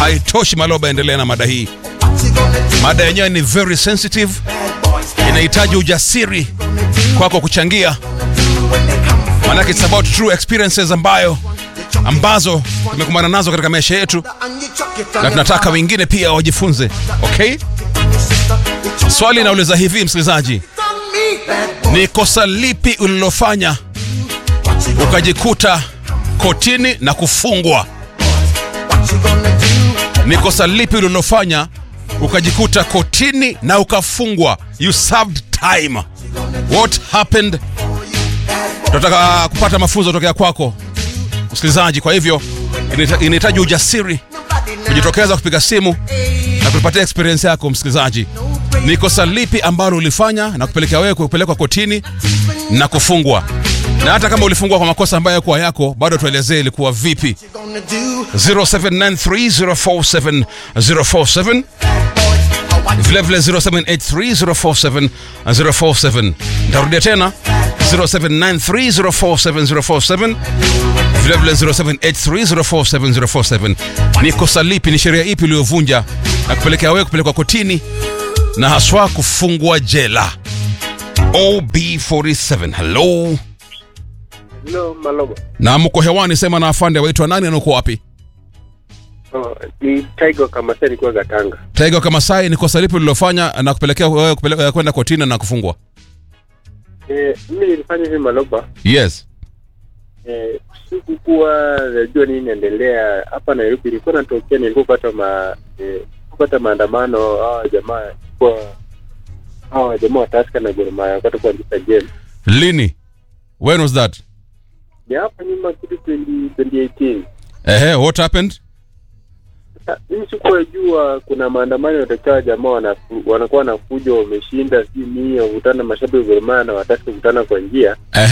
haitoshi Maloba, endelea na mada hii. Mada yenyewe ni very sensitive, inahitaji ujasiri kwako kuchangia, maana it's about true experiences ambazo tumekumbana nazo katika maisha yetu, na tunataka wengine pia wajifunze. Okay, swali nauliza hivi msikilizaji, ni kosa lipi ulilofanya ukajikuta kotini na kufungwa? Ni kosa lipi ulilofanya ukajikuta kotini na ukafungwa? You served time. What happened? Tunataka kupata mafunzo kutoka kwako msikilizaji. Kwa hivyo inahitaji ujasiri kujitokeza kupiga simu na kupatia experience yako msikilizaji. Ni kosa lipi ambalo ulifanya na kupelekea wewe kupelekwa kotini na kufungwa? Na hata kama ulifungwa kwa makosa ambayo kwa yako, bado tuelezee ilikuwa vipi. 0793047047, vile 0783047047. Nitarudia tena 0793047047, vile 0783047047. Ni kosa lipi, ni sheria ipi uliyovunja na kupelekea wewe kupelekwa kotini na haswa kufungwa jela? OB47. Hello. Hello, Maloba. Na mko hewani, sema na afande. Waitwa nani na uko wapi? Ni Tiger Kamasai kwa Gatanga. Tiger Kamasai, ni kosa lipi ulilofanya na kupelekea wewe kwenda kotini na kufungwa? Mimi nilifanya hivi Maloba. Yes. Sikuwa najua nini inaendelea hapa Nairobi. Nilikuwa natokea, nilikuwa kupata maandamano jamaa wa Tusker na Gor Mahia wakati kwa game. Lini? When was that? Ya hapa nyuma kitu 2018. What happened? Mimi sikujua kuna maandamano yatokea, jamaa wanakuwa na fujo, wameshinda si mimi wakutana mashabiki wa Gor Mahia na Tusker kukutana kwa njia.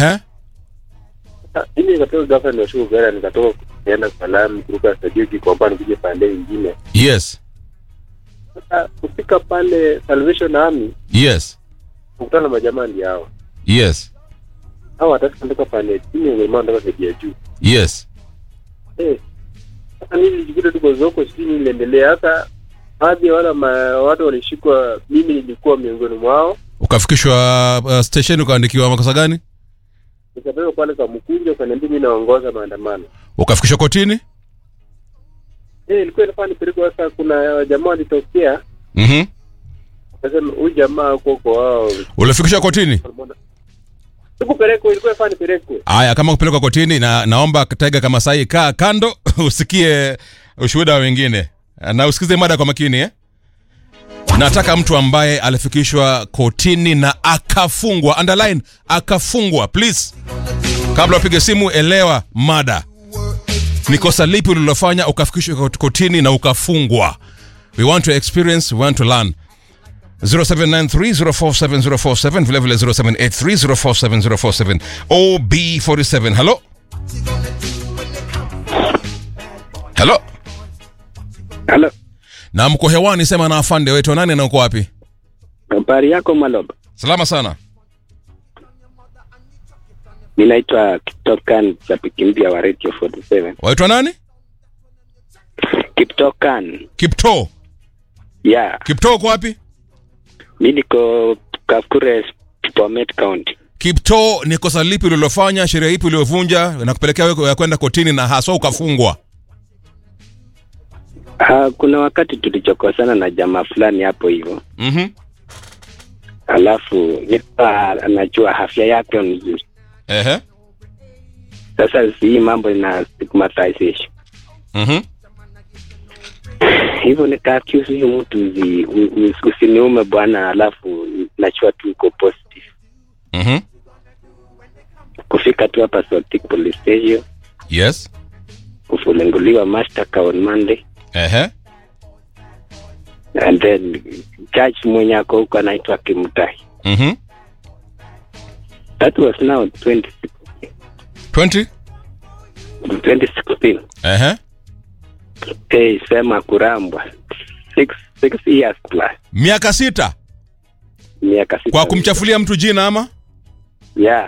Mimi nikatoka ghafla na shughuli gara, nikatoka kwenda salamu kuruka Sajuki kwa pande kuje pande nyingine. Yes. Sasa kufika pale Salvation Army. Yes. Kukutana na majamaa ndio hao. Yes. Hao watakandoka pale chini ya mama ndio kwa juu. Yes. Sasa nilijikuta tuko zoko chini iliendelea. Hata baadhi wala watu walishikwa, mimi nilikuwa miongoni mwao. Ukafikishwa station, ukaandikiwa makosa gani? Nikapewa pale kwa mkunjo, ukaniambia mimi naongoza maandamano. Ukafikishwa kotini? Ilikuwa inafanya nipelekwe. Sasa kuna jamaa walitokea. Akasema huyu jamaa huko wao. Ulifikishwa kotini? Sikupelekwa, ilikuwa inafanya nipelekwe. Haya, kama kupelekwa kotini, na naomba Tiger Kamasai kaa kando usikie ushuhuda wa wengine na usikize mada kwa makini. Nataka mtu ambaye alifikishwa kotini na akafungwa, underline akafungwa, please. Kabla upige simu, elewa mada. Ni kosa lipi ulilofanya ukafikishwa kotini na ukafungwa? We want to experience, we want to learn. 0793047047, vile 0783047047. OB47. Hello. Hello. Hello. Na mko hewani, sema na afande. Wewe nani na uko wapi? Habari yako Maloba? Salama sana. Mimi naitwa Kiptokan Chapikimbia wa Radio 47. Waitwa nani? Kiptokan. Kipto? Yeah. Kipto uko wapi? Mimi niko Kakure, Bomet County. Kipto, ni kosa lipi ulilofanya, sheria ipi uliyovunja na kupelekea wewe kwenda kotini na haswa ukafungwa? Kuna wakati tulichokosana na jamaa fulani hapo hivyo. Alafu anajua afya yake nzuri. Sasa hii mambo ina stigmatization. Hivyo nikaacuse huyu mtu usiniume bwana, alafu nachua tu uko positive. Kufika tu hapa Sotik Police Station. Yes. Kufunguliwa mashtaka on Monday. And then judge mwenye ako huko anaitwa Kimutai. That was now 2016. Sema kurambwa 6 years plus. Miaka 6? Miaka 6. Kwa kumchafulia mtu jina ama? Yeah.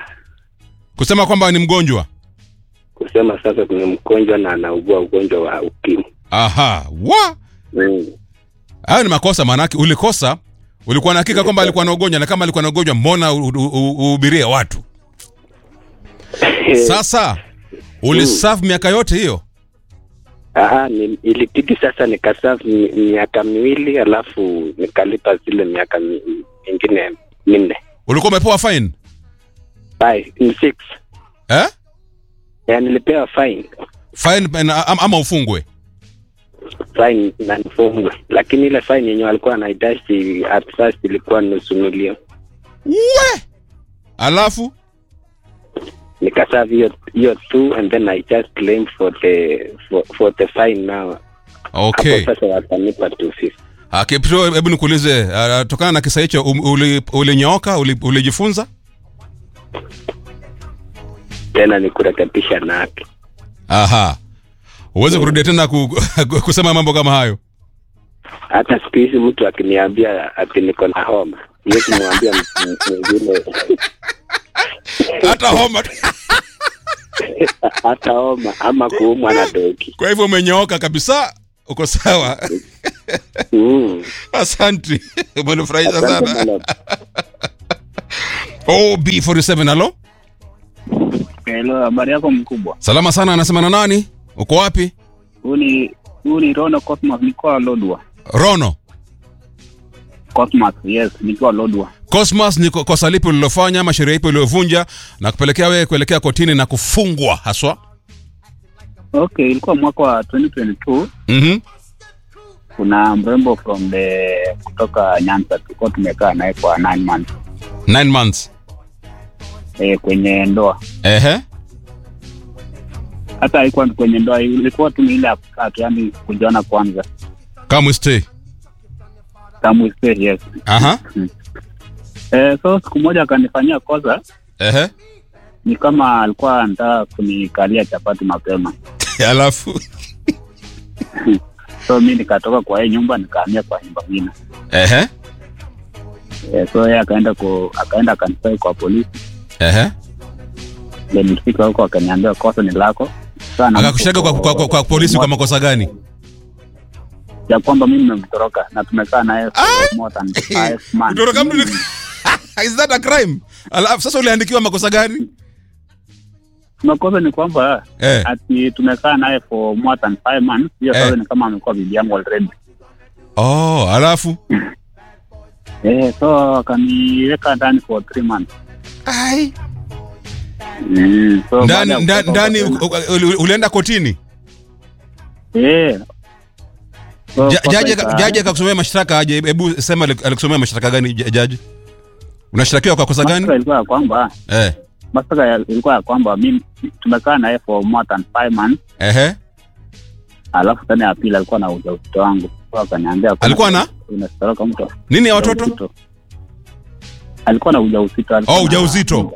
Kusema kwamba ni mgonjwa. Kusema sasa kuna mgonjwa na anaugua ugonjwa wa ukimwi. Aha, wa hayo ni makosa. Manake ulikosa, ulikuwa na hakika kwamba alikuwa na ugonjwa, na kama alikuwa na ugonjwa mbona uhubirie watu? Sasa uliserve miaka yote hiyo? Ilibidi sasa nikaserve miaka 2 alafu nikalipa zile miaka mingine 4. Ulikuwa umepewa fine? 6. Nilipewa fine. Fine ama ufungwe? Fine na nifungwe. Lakini ile fine yenyewe alikuwa anahitaji at first ilikuwa $500,000. We! Alafu nikaserve hiyo 2 and then I just claimed for the fine now. Okay. Sasa watanipa 250. Kipto, hebu nikuulize, tokana na kisa hicho ulinyooka, ulijifunza? Tena nikurekebisha na haki. Aha. Uweze kurudia tena kusema mambo kama hayo? Hata siku hizi mtu akiniambia ati niko na homa, yeye kumwambia mwingine hata homa hata homa ama kuumwa na doki. Kwa hivyo umenyooka kabisa, uko sawa. Asante. Umenifurahisha sana. OB47, halo? Hello, habari yako mkubwa? Salama sana, anasema na nani? Uko wapi? Huu ni Rono Cosmos, niko Lodwa. Rono Cosmos, yes, niko Lodwa. Cosmos, ni kosa lipi ulilofanya ama sheria ipi uliyovunja na kupelekea wewe kuelekea kotini na kufungwa haswa? Okay, ilikuwa mwaka wa 2022. Kuna mrembo kutoka Nyanza, tulikuwa tumekaa naye kwa 9 months. 9 months? Kwenye ndoa. Hata haikuwa kwenye ndoa, ilikuwa tu ile apakatu, yani kujiona kwanza. Come stay, yes. Aha. So siku moja akanifanyia kosa. Ni kama alikuwa anataka kunikalia chapati mapema. Alafu so mimi nikatoka kwa hii nyumba nikahamia kwa nyumba nyingine. So yeye akaenda kanifai kwa polisi. Ndio nilifika huko akaniambia kosa ni lako. Sana. Akakushika kwa polisi kwa makosa gani? Ya kwamba mimi nimemtoroka na tumekaa naye more than 5 months. Kutoroka mtu is that a crime? Alafu sasa uliandikiwa makosa gani? Makosa ni kwamba ati tumekaa naye for more than 5 months. Hiyo sasa ni kama amekuwa bibi yangu already. Alafu so akaniweka ndani for 3 months. So ndani ulienda kotini? So jaji akakusomea mashtaka aje? Hebu sema alikusomea mashtaka gani jaji? Unashtakiwa kwa kosa gani? Ilikuwa kwamba mashtaka ilikuwa kwamba mimi tumekaa naye for more than 5 months. Alafu tena ya pili alikuwa na ujauzito wangu. So akaniambia alikuwa na unastoroka mtu. Nini ya watoto? Alikuwa na ujauzito. Ujauzito.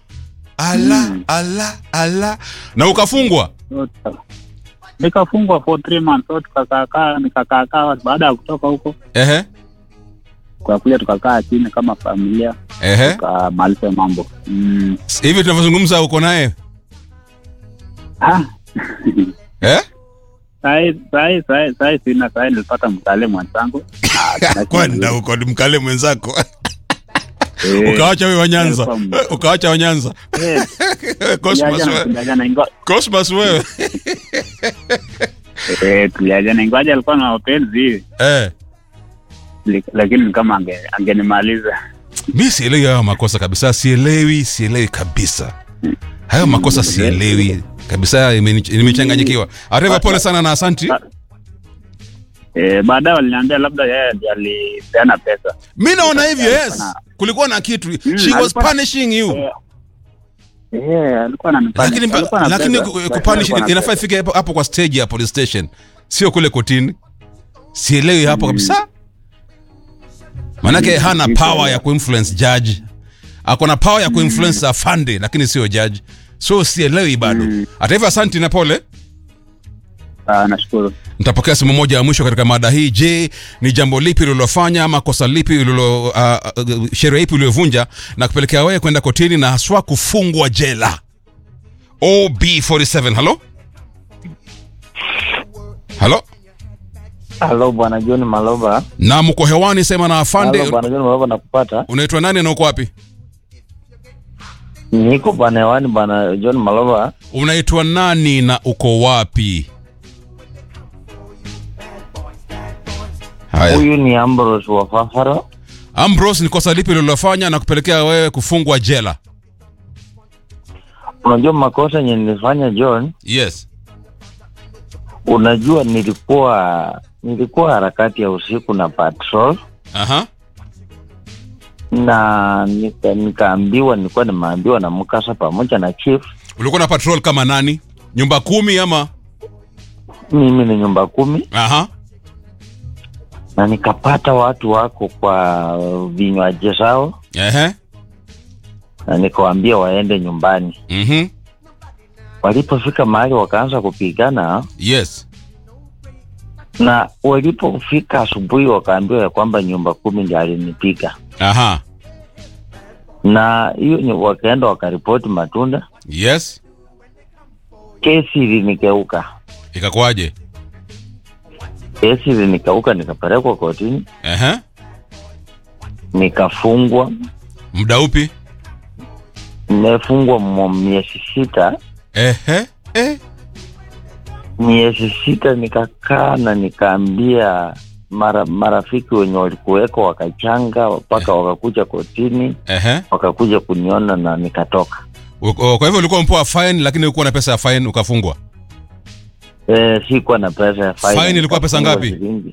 Ala. Na ukafungwa? Nikafungwa for 3 months. So nikakaa baada ya kutoka huko. Kwa kuja tukakaa chini kama familia. Tukamaliza mambo. Hivi tunavyozungumza uko naye? Sai sina, sai nilipata mkale mwenzangu. Kwenda huko ni mkale mwenzako? Ukaacha wewe Wanyanza. Ukaacha Wanyanza. Cosmos wewe. Tuliajana ingawaje alikuwa na mapenzi. Lakini kama angenimaliza. Mimi sielewi hayo makosa kabisa, sielewi kabisa. Hayo makosa sielewi kabisa, nimechanganyikiwa. Areva, pole sana na asanti. Baadaye waliniambia labda yeye alipeana pesa. Mimi naona hivyo, yes. Kulikuwa na kitu. She was punishing you. Alikuwa ananipunish. Lakini kupunish inafaa ifike hapo kwa stage ya police station. Sio kule kotini. Sielewi hapo kabisa. Manake hana power ya kuinfluence judge. Akona power ya kuinfluence afande, lakini sio judge. So sielewi bado. Hata hivyo asante na pole. Nashukuru. Nitapokea simu moja ya mwisho katika mada hii. Je, ni jambo lipi ulilofanya ama kosa lipi sheria ipi uliyovunja na kupelekea wewe kwenda kotini na haswa kufungwa jela? OB47, halo? Halo? Hello bwana John Maloba. Na mko hewani, sema na afande. Hello bwana John Maloba, nakupata. Unaitwa nani na uko wapi? Niko bwana hewani bwana John Maloba. Unaitwa nani na uko wapi? Haya. Huyu ni Ambrose wa Fafaro. Ambrose, ni kosa lipi ulilofanya na kupelekea wewe kufungwa jela? Unajua makosa yenye nilifanya John? Yes. Unajua nilikuwa harakati ya usiku na patrol. Aha. Na nikaambiwa, nilikuwa nimeambiwa na mkasa pamoja na chief. Ulikuwa na patrol kama nani? Nyumba 10 ama? Mimi ni nyumba 10. Aha. Na nikapata watu wako kwa vinywaji zao. Ehe. Na nikawaambia waende nyumbani. Mhm. Walipofika mahali wakaanza kupigana. Yes. Na walipofika asubuhi wakaambiwa ya kwamba nyumba 10 ndiye alinipiga. Aha. Na hiyo wakaenda wakaripoti Matunda. Yes. Kesi ilinikeuka. Ikakuaje? Kesi ilinikeuka, nikapelekwa kotini. Ehe. Nikafungwa. Muda upi? Nimefungwa miezi 6. Ehe. Miezi 6 nikakaa na nikaambia marafiki wenye walikuweko wakachanga mpaka wakakuja kotini. Ehe. Wakakuja kuniona na nikatoka. Kwa hivyo ulikuwa mpoa fine lakini ulikuwa na pesa ya fine ukafungwa? Sikuwa na pesa ya fine. Fine ilikuwa pesa ngapi?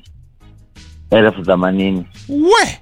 80,000. We!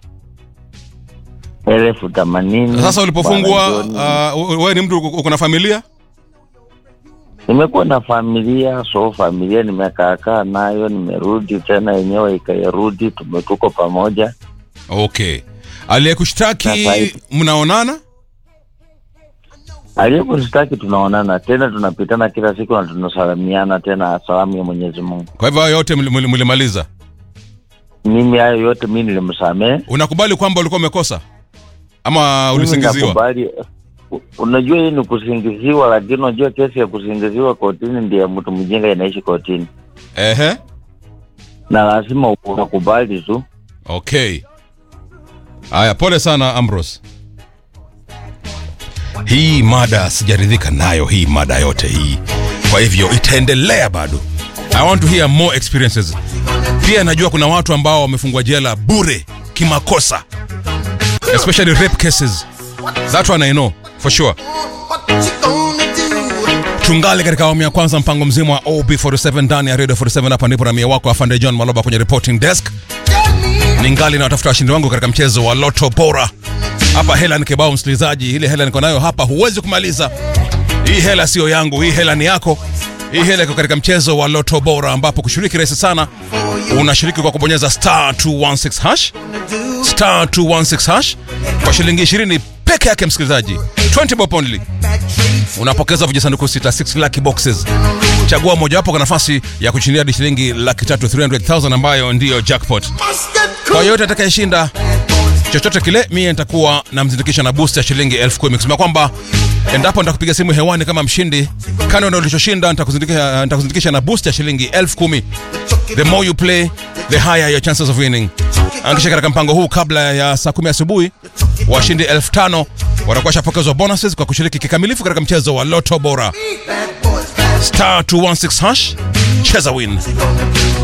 80,000. Sasa ulipofungwa wewe ni mtu uko na familia? Nimekuwa na familia, so familia nimekaa nayo, nimerudi tena yenyewe ikairudi, tuko pamoja. Okay. Aliyekushtaki mnaonana? Aliyekushtaki tunaonana tena, tunapitana kila siku na tunasalimiana tena, salamu ya Mwenyezi Mungu. Kwa hivyo hayo yote mlimaliza? Mimi hayo yote mimi nilimsamehe. Unakubali kwamba ulikuwa umekosa? Ama ulisingiziwa? Nakubali. Unajua hii ni kusingiziwa, lakini unajua kesi ya kusingiziwa kotini ndiye mtu mjinga inaishi kotini. Ehe. Na lazima ukubali tu. Okay. Haya, pole sana Ambrose. Hii mada sijaridhika nayo, hii mada yote hii. Kwa hivyo itaendelea bado. I want to hear more experiences. Pia najua kuna watu ambao wamefungwa jela bure kimakosa. Especially rape cases. That one I know for sure. Tungali katika awamu ya kwanza mpango mzima wa OB47 ndani ya Radio 47. Hapa ndipo ramia wako afande John Maloba kwenye reporting desk. Ningali na watafuta washindi wangu katika mchezo wa Lotto Bora. Hapa hela ni kibao msikilizaji, ile hela niko nayo hapa huwezi kumaliza. Hii hela sio yangu, hii hela ni yako. Hii hela iko katika mchezo wa Lotto Bora ambapo kushiriki rahisi sana. Unashiriki kwa kubonyeza star 216 hash. Star 216 hash kwa shilingi 20 peke yake msikilizaji. 20 bob only. Unapokeza vijisanduku 6 lucky boxes. Chagua moja wapo kwa nafasi ya kushindia hadi shilingi 300,000 ambayo ndiyo jackpot. Kwa yote atakayeshinda chochote kile, mimi nitakuwa namzindikisha na boost ya shilingi 10,000. Kusema kwamba endapo nitakupiga simu hewani kama mshindi, kando na ulichoshinda nitakuzindikisha na boost ya shilingi 10,000. The more you play, the higher your chances of winning. Angisha katika mpango huu kabla ya saa 10 asubuhi, washindi 5,000 watakuwa shapokezwa bonuses kwa kushiriki kikamilifu katika mchezo wa Lotto Bora. Star 216 hash, cheza win.